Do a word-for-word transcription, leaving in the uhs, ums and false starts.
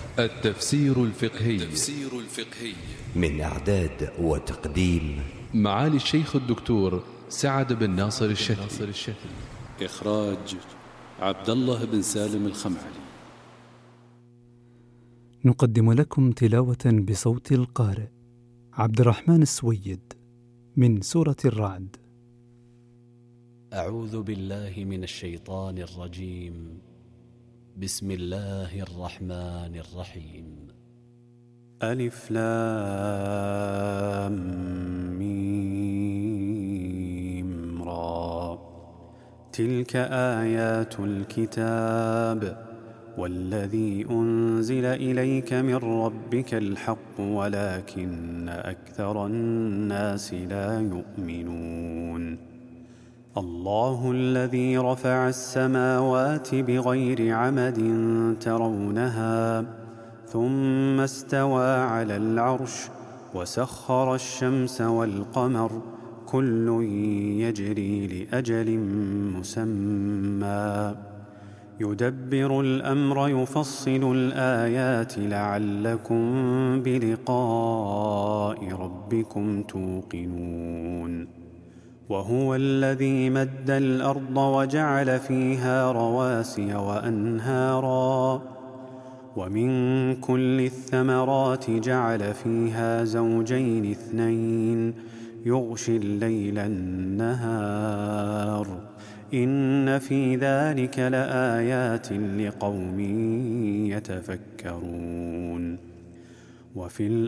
التفسير الفقهي. التفسير الفقهي من إعداد وتقديم معالي الشيخ الدكتور سعد بن ناصر الشتري. إخراج عبد الله بن سالم الخمعلي. نقدم لكم تلاوة بصوت القارئ عبد الرحمن السويد من سورة الرعد. أعوذ بالله من الشيطان الرجيم. بسم الله الرحمن الرحيم. ألف لام ميم را. تلك آيات الكتاب والذي أنزل إليك من ربك الحق ولكن أكثر الناس لا يؤمنون. الله الذي رفع السماوات بغير عمد ترونها ثم استوى على العرش وسخر الشمس والقمر كل يجري لأجل مسمى يدبر الأمر يفصل الآيات لعلكم بلقاء ربكم توقنون. وهو الذي مد الأرض وجعل فيها رواسي وأنهارا ومن كل الثمرات جعل فيها زوجين اثنين يغشي الليل النهار إن في ذلك لآيات لقوم يتفكرون. وفي